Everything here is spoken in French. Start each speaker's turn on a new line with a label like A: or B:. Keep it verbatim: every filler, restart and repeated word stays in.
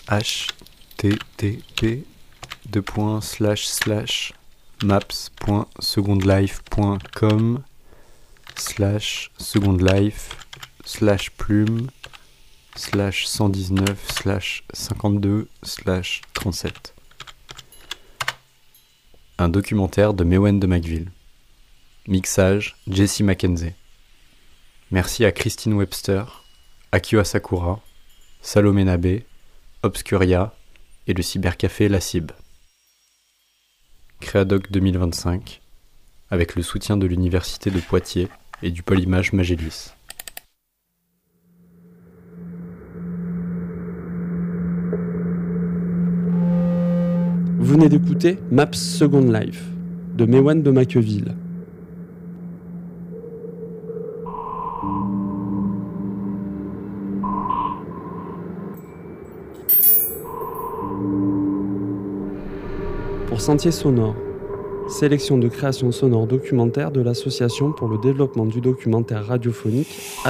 A: h t t p deux points slash slash maps point second life point com slash second life slash plume slash cent dix-neuf slash cinquante-deux slash trente-sept. Un documentaire de Mewen de Macville. Mixage Jesse Mackenzie. Merci à Christine Webster, Akio Asakura, Salomé Nabé, Obscuria et le cybercafé La Cib. Créadoc deux mille vingt-cinq, avec le soutien de l'Université de Poitiers et du Polymage Magélis.
B: Vous venez d'écouter Maps Second Life de Mewen de Macqueville. Pour Sentier Sonore, sélection de créations sonores documentaires de l'Association pour le développement du documentaire radiophonique